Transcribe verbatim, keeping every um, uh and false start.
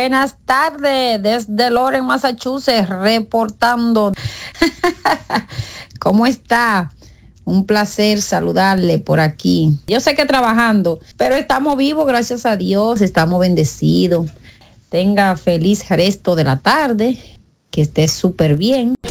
Buenas tardes, desde Lawrence, Massachusetts, reportando. ¿Cómo está? Un placer saludarle por aquí. Yo sé que trabajando, pero estamos vivos, gracias a Dios, estamos bendecidos. Tenga feliz resto de la tarde, que esté súper bien.